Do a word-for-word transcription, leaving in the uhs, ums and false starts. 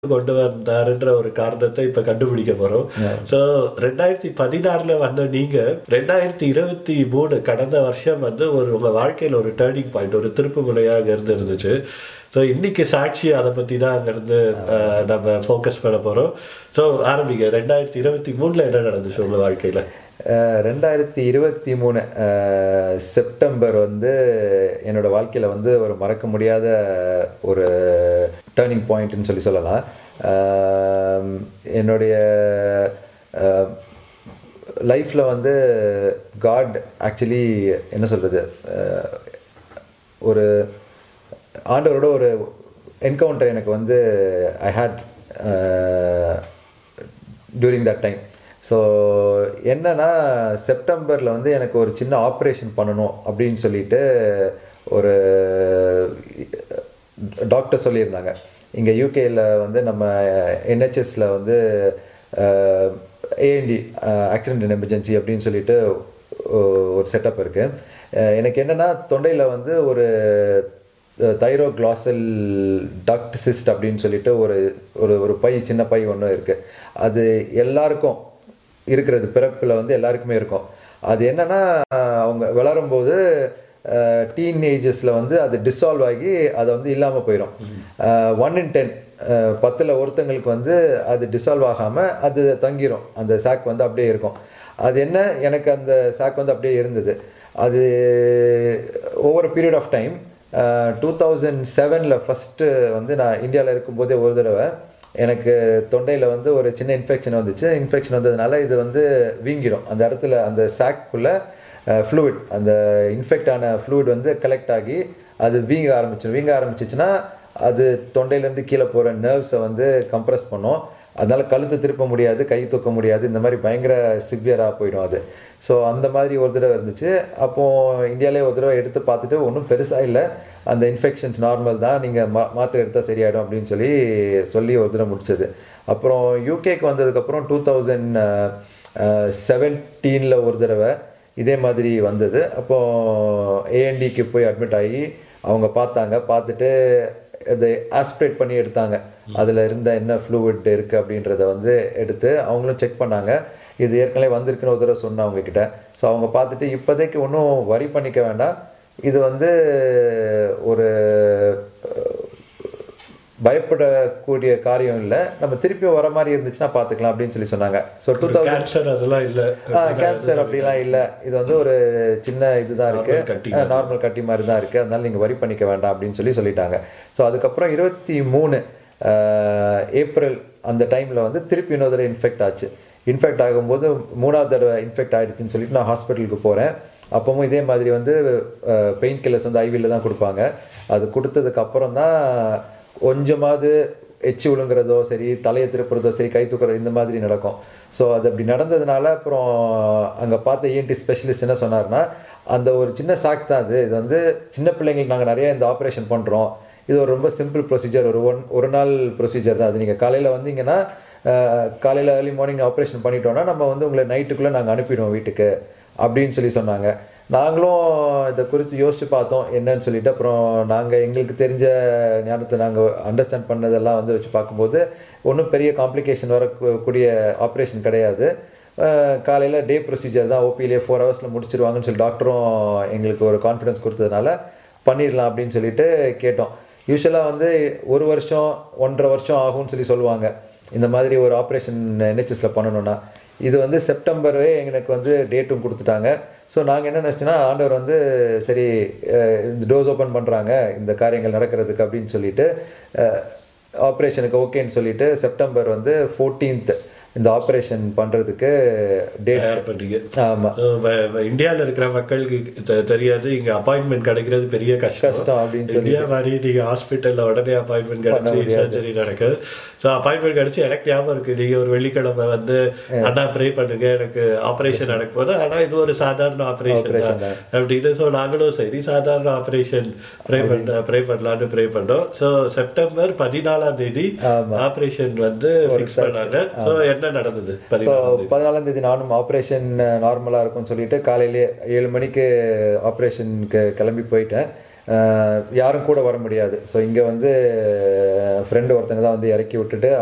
கொண்டு வந்தாருன்ற ஒரு காரணத்தை இப்ப கண்டுபிடிக்க போறோம். சோ ரெண்டாயிரத்தி பதினாறுல வந்த நீங்க ரெண்டாயிரத்தி இருபத்தி மூணு கடந்த வருஷம் வந்து ஒரு உங்க வாழ்க்கையில ஒரு டேர்னிங் பாயிண்ட், ஒரு திருப்பு முனையாக இருந்து இருந்துச்சு. ஸோ இன்னைக்கு சாட்சி அதை பற்றி தான் அங்கேருந்து நம்ம ஃபோக்கஸ் பண்ண போகிறோம். ஸோ ஆரம்பிங்க. ரெண்டாயிரத்தி இருபத்தி மூணில் என்ன நடந்துச்சு உங்கள் வாழ்க்கையில்? ரெண்டாயிரத்தி இருபத்தி மூணு செப்டம்பர் வந்து என்னோடய வாழ்க்கையில் வந்து ஒரு மறக்க முடியாத ஒரு டேர்னிங் பாயிண்ட்னு சொல்லி சொல்லலாம். என்னுடைய லைஃப்பில் வந்து காட் ஆக்சுவலி என்ன சொல்கிறது, ஒரு ஆண்டவரோட ஒரு என்கவுண்டர் எனக்கு வந்து ஐ had during that time. So என்னன்னா, செப்டம்பரில் வந்து எனக்கு ஒரு சின்ன ஆப்ரேஷன் பண்ணணும் அப்படின்னு சொல்லிட்டு ஒரு டாக்டர் சொல்லியிருந்தாங்க. இங்கே யூகேயில் வந்து நம்ம என்ஹெச்எஸில் வந்து ஏஎன்டி ஆக்சிடென்ட் அண்ட் எமர்ஜென்சி அப்படின்னு சொல்லிட்டு ஒரு செட்டப் இருக்குது. எனக்கு என்னென்னா, தொண்டையில் வந்து ஒரு தைரோக்ளாசல் டக்ட் சிஸ்ட் அப்படின்னு சொல்லிட்டு ஒரு ஒரு ஒரு பை, சின்ன பை ஒன்று இருக்குது. அது எல்லாருக்கும் இருக்கிறது, பிறப்பில் வந்து எல்லாருக்குமே இருக்கும். அது என்னென்னா, அவங்க வளரும்போது டீன் ஏஜஸில் வந்து அது டிசால்வ் ஆகி அதை வந்து இல்லாமல் போயிடும். ஒன் இன் டென் பத்தில் ஒருத்தங்களுக்கு வந்து அது டிசால்வ் ஆகாமல் அது தங்கிரும், அந்த சாக் வந்து அப்படியே இருக்கும். அது என்ன, எனக்கு அந்த சாக் வந்து அப்படியே இருந்தது. அது over period of time two thousand செவனில் ஃபஸ்ட்டு வந்து நான் இந்தியாவில் இருக்கும்போதே ஒரு தடவை எனக்கு தொண்டையில் வந்து ஒரு சின்ன இன்ஃபெக்ஷன் வந்துச்சு. இன்ஃபெக்ஷன் வந்ததுனால இது வந்து வீங்கிடும், அந்த இடத்துல அந்த சாக்குள்ளே ஃப்ளூயிட், அந்த இன்ஃபெக்ட் ஆன ஃப்ளூயிட் வந்து கலெக்ட் ஆகி அது வீங்க ஆரம்பிச்சிடும். வீங்க ஆரம்பிச்சிச்சுன்னா அது தொண்டையிலேருந்து கீழே போகிற நர்வ்ஸை வந்து கம்ப்ரெஸ் பண்ணும். அதனால் கழுத்து திருப்ப முடியாது, கை தூக்க முடியாது, இந்த மாதிரி பயங்கர சிவியராக போயிடும் அது. ஸோ அந்த மாதிரி ஒரு தடவை இருந்துச்சு. அப்போது இந்தியாவிலே ஒரு தடவை எடுத்து பார்த்துட்டு ஒன்றும் பெருசாக இல்லை, அந்த இன்ஃபெக்ஷன்ஸ் நார்மல் தான், நீங்கள் மா மாத்திரை எடுத்தால் சரியாயிடும் அப்படின்னு சொல்லி சொல்லி ஒரு தடவை முடிச்சது. அப்புறம் யூகேக்கு வந்ததுக்கப்புறம் டூ தௌசண்ட் செவன்டீனில் ஒரு தடவை இதே மாதிரி வந்தது. அப்போது ஏஎன்டிக்கு போய் அட்மிட் ஆகி அவங்க பார்த்தாங்க. பார்த்துட்டு அதை ஆஸ்பிரேட் பண்ணி எடுத்தாங்க. அதில் இருந்த என்ன ஃப்ளூயிட் இருக்குது அப்படின்றத வந்து எடுத்து அவங்களும் செக் பண்ணாங்க. இது ஏற்கனவே வந்திருக்குன்னு ஒரு தடவை சொன்னேன் அவங்கக்கிட்ட. ஸோ அவங்க பார்த்துட்டு இப்போதைக்கு ஒன்றும் வரி பண்ணிக்க வேண்டாம், இது வந்து ஒரு பயப்படக்கூடிய காரியம் இல்லை, நம்ம திருப்பியும் வர மாதிரி இருந்துச்சுன்னா பார்த்துக்கலாம் அப்படின்னு சொல்லி சொன்னாங்க. ஸோ டூ தௌசண்ட் கேன்சர் அதெல்லாம் இல்லை, கேன்சர் அப்படிலாம் இல்லை, இது வந்து ஒரு சின்ன இதுதான் இருக்குது, நார்மல் கட்டி மாதிரி தான் இருக்குது, அதனால நீங்கள் வரி பண்ணிக்க வேண்டாம் அப்படின்னு சொல்லி சொல்லிட்டாங்க. ஸோ அதுக்கப்புறம் இருபத்தி மூணு ஏப்ரல் அந்த டைமில் வந்து திருப்பி இன்னொரு தடவை இன்ஃபெக்ட் ஆச்சு. இன்ஃபெக்ட் ஆகும்போது மூணாவது தடவை இன்ஃபெக்ட் ஆகிடுச்சின்னு சொல்லிட்டு நான் ஹாஸ்பிட்டலுக்கு போகிறேன். அப்போவும் இதே மாதிரி வந்து பெயின் கில்லர்ஸ் வந்து ஐவியில் தான் கொடுப்பாங்க. அது கொடுத்ததுக்கப்புறம் தான் கொஞ்சமாவது எச்சி விழுங்குறதோ சரி, தலையை திருப்புறதோ சரி, கை தூக்குறதோ இந்த மாதிரி நடக்கும். ஸோ அது அப்படி நடந்ததுனால அப்புறம் அங்கே பார்த்த இஎன்டி ஸ்பெஷலிஸ்ட் என்ன சொன்னார்னா, அந்த ஒரு சின்ன சாக் தான் அது, இது வந்து சின்ன பிள்ளைங்களுக்கு நாங்கள் நிறைய இந்த ஆப்ரேஷன் பண்ணுறோம், இது ஒரு ரொம்ப சிம்பிள் ப்ரொசீஜர், ஒரு ஒன் ஒரு நாள் ப்ரொசீஜர் தான். அது நீங்கள் காலையில் வந்தீங்கன்னா காலையில் ஏர்லி மார்னிங் ஆப்ரேஷன் பண்ணிட்டோன்னா நம்ம வந்து உங்களை நைட்டுக்குள்ளே நாங்கள் அனுப்பிடுவோம் வீட்டுக்கு அப்படின்னு சொல்லி சொன்னாங்க. நாங்களும் இதை குறித்து யோசித்து பார்த்தோம் என்னன்னு சொல்லிட்டு. அப்புறம் நாங்கள் எங்களுக்கு தெரிஞ்ச ஞானத்தை நாங்கள் அண்டர்ஸ்டாண்ட் பண்ணதெல்லாம் வந்து வச்சு பார்க்கும்போது ஒன்றும் பெரிய காம்ப்ளிகேஷன் வரக்கூடிய ஆப்ரேஷன் கிடையாது. காலையில் டே ப்ரொசீஜர் தான், ஓபியிலே ஃபோர் ஹவர்ஸில் முடிச்சிருவாங்கன்னு சொல்லி டாக்டரும் எங்களுக்கு ஒரு கான்ஃபிடன்ஸ் கொடுத்ததுனால பண்ணிடலாம் அப்படின்னு சொல்லிட்டு கேட்டோம். யூஸ்வலாக வந்து ஒரு வருஷம் ஒன்றரை வருஷம் ஆகும்னு சொல்லி சொல்லுவாங்க இந்த மாதிரி ஒரு ஆப்ரேஷன் என்ஹெச்எஸில் பண்ணணுன்னா. இது வந்து செப்டம்பரே எங்களுக்கு வந்து டேட்டும் கொடுத்துட்டாங்க. ஸோ நாங்கள் என்ன நினச்சோன்னா, ஆண்டவர் வந்து சரி இந்த டோஸ் ஓப்பன் பண்ணுறாங்க இந்த காரியங்கள் நடக்கிறதுக்கு அப்படின்னு சொல்லிட்டு ஆப்ரேஷனுக்கு ஓகேன்னு சொல்லிட்டு செப்டம்பர் வந்து ஃபோர்டீன்த் இந்த ஆப்ரேஷன் பண்ணுறதுக்கு டேட் பண்ணிங்க. ஆமாம், இந்தியாவில் இருக்கிற மக்களுக்கு தெரியாது, இங்கே அப்பாயின்மெண்ட் கிடைக்கிறது பெரிய கஷ்டம் கஷ்டம் அப்படின்னு சொல்லி இந்தியா மாதிரி நீங்கள் ஹாஸ்பிட்டலில் உடனே அப்பாயின்மெண்ட் கிடைச்சி சர்ஜரி நடக்குது. ஸோ அப்பாயின்மெண்ட் கிடச்சி எனக்கு ஞாபகம் இருக்குது, நீங்கள் ஒரு வெள்ளிக்கிழமை வந்து அண்ணா ப்ரே பண்ணுங்க எனக்கு ஆப்ரேஷன் நடக்கும் போது, ஆனால் இது ஒரு சாதாரண ஆப்ரேஷன் தான் அப்படின்னு. ஸோ நாங்களும் சரி சாதாரண ஆப்ரேஷன் ப்ரே பண்ண ப்ரே பண்ணலான்னு ப்ரே பண்ணோம். ஸோ செப்டம்பர் பதினாலாம் தேதி ஆப்ரேஷன் வந்து ஃபிக்ஸ் பண்ணாங்க. ஸோ என்ன நடந்தது? பதினாலாம் தேதி நானும் ஆப்ரேஷன் நார்மலாக இருக்கும்னு சொல்லிட்டு காலையிலே ஏழு மணிக்கு ஆப்ரேஷனுக்கு கிளம்பி போயிட்டேன். யாரும் கூட வர முடியாது. ஸோ இங்கே வந்து ஃப்ரெண்டு ஒருத்தங்க தான் வந்து இறக்கி விட்டுட்டு